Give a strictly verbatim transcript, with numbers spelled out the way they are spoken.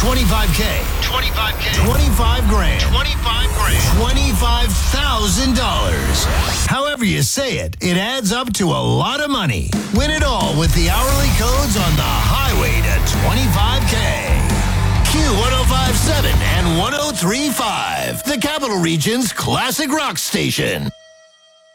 twenty-five K. twenty-five K. twenty-five grand. twenty-five grand. twenty-five thousand dollars. However you say it, it adds up to a lot of money. Win it all with the hourly codes on the highway to twenty-five K. Q one oh five point seven and one oh three point five, the Capital Region's classic rock station.